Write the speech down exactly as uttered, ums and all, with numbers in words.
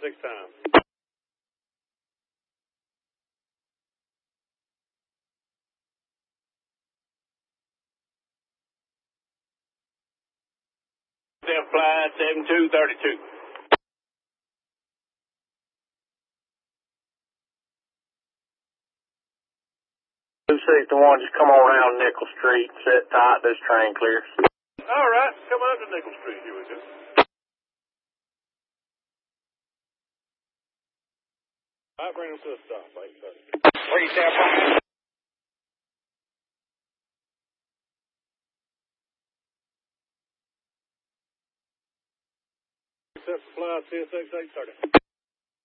six times. Flight seven two thirty-two. two sixty-one, just come on around Nickel Street, sit tight, this train clears. All right, come on up to Nickel Street, here we go. All right, bring them to a stop, eight thirty. Three step. Except for flight C S X eight thirty.